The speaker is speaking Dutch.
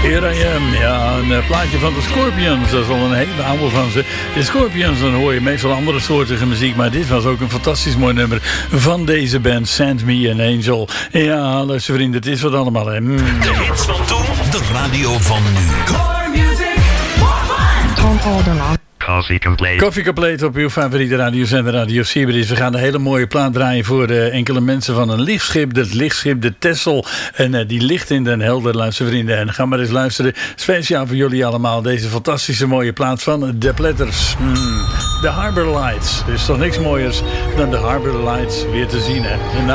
Here I Am, ja, een plaatje van de Scorpions. Dat is al een hele oude van ze. De Scorpions, dan hoor je meestal andere soortige muziek. Maar dit was ook een fantastisch mooi nummer van deze band, Send Me an Angel. Ja, luister vrienden, het is wat allemaal, hè. De hits van toen, de radio van nu. More music, more fun. Koffie Complete op uw favoriete radiozender Radio Sirius. We gaan een hele mooie plaat draaien voor enkele mensen van een lichtschip. Het lichtschip de Texel. En die ligt in Den Helder, luistervrienden. En ga maar eens luisteren. Speciaal voor jullie allemaal. Deze fantastische mooie plaat van De Platters. De Harbor Lights. Er is toch niks mooiers dan de Harbor Lights weer te zien, hè.